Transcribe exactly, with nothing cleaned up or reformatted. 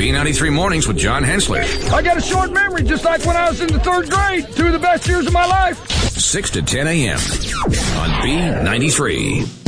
B ninety-three Mornings with John Hensler. I got a short memory, just like when I was in the third grade. Two of the best years of my life. six to ten a.m. on B ninety-three.